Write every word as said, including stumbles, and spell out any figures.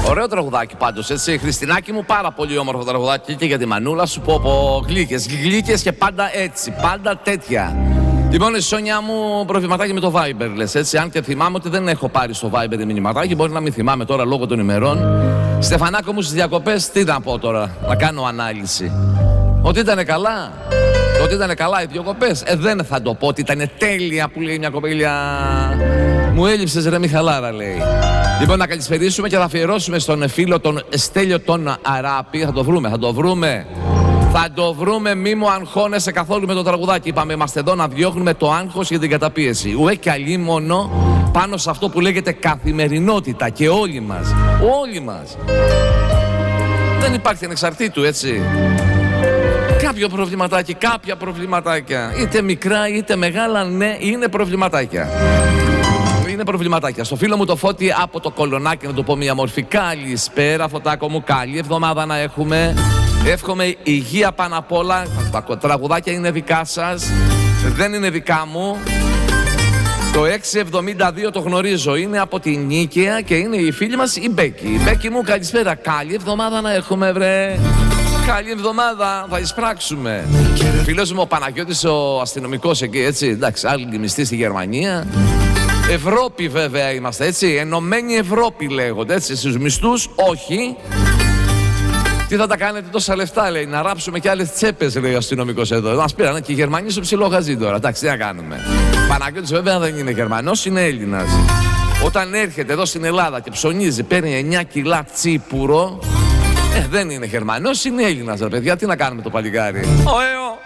Ωραίο τραγουδάκι πάντως, έτσι. Χριστινάκη μου, πάρα πολύ όμορφο τραγουδάκι και για τη μανούλα σου. Πω πω, γλύκες, γλύκες και πάντα έτσι, πάντα τέτοια. Λοιπόν, η Σόνια μου, προβληματάκι με το Viber, λες, έτσι. Αν και θυμάμαι ότι δεν έχω πάρει στο Viber μηνυματάκι, μπορεί να μην θυμάμαι τώρα λόγω των ημερών. Στεφανάκο μου, στις διακοπές, τι να πω τώρα, να κάνω ανάλυση. Ότι ήταν καλά. Ότι ήταν καλά οι διακοπές. Ε, δεν θα το πω ότι ήταν τέλεια που λέει μια κοπέλια. Μου έλειψες ρε Μιχαλάρα, λέει. Λοιπόν, να καλησπερίσουμε και θα αφιερώσουμε στον φίλο τον Στέλιο τον Αράπη. Θα το βρούμε, θα το βρούμε. Θα το βρούμε, μη μου αγχώνεσαι καθόλου με το τραγουδάκι. Είπαμε, είμαστε εδώ να διώχνουμε το άγχος και την καταπίεση. Ουέ και αλίμονο πάνω σε αυτό που λέγεται καθημερινότητα. Και όλοι μας, όλοι μας. Δεν υπάρχει ανεξαρτήτου, έτσι. Κάποιο προβληματάκι, κάποια προβληματάκια. Είτε μικρά είτε μεγάλα, ναι, είναι προβληματάκια. Είναι προβληματάκια. Στο φίλο μου το Φώτη από το Κολονάκι, να του πω μια μορφή καλησπέρα, Φωτάκο μου, καλή εβδομάδα να έχουμε. Εύχομαι υγεία πάνω απ' όλα. Τα τραγουδάκια είναι δικά σας, δεν είναι δικά μου. Το έξι εβδομήντα δύο το γνωρίζω, είναι από την Νίκαια και είναι η φίλη μας η Μπέκη. Η Μπέκη μου, καλησπέρα, καλή εβδομάδα να έχουμε, βρε. Καλή εβδομάδα, θα εισπράξουμε. Φίλος μου ο Παναγιώτης, ο αστυνομικός εκεί, έτσι, εντάξει, άλλοι μισθοί στη Γερμανία. Ευρώπη βέβαια είμαστε, έτσι, ενωμένη Ευρώπη λέγονται, έτσι, στους μισθούς όχι. Τι θα τα κάνετε τόσα λεφτά, λέει, να ράψουμε και άλλες τσέπες, λέει ο αστυνομικός εδώ. Μας πήραν και οι Γερμανοί στο ψηλό γαζί τώρα, εντάξει, τι να κάνουμε. Παναγιώτης βέβαια δεν είναι Γερμανός, είναι Έλληνας. Όταν έρχεται εδώ στην Ελλάδα και ψωνίζει, παίρνει εννιά κιλά τσίπουρο, ε, δεν είναι Γερμανός, είναι Έλληνας, ρε παιδιά, τι να κάνουμε το παλικάρι. Ωέω.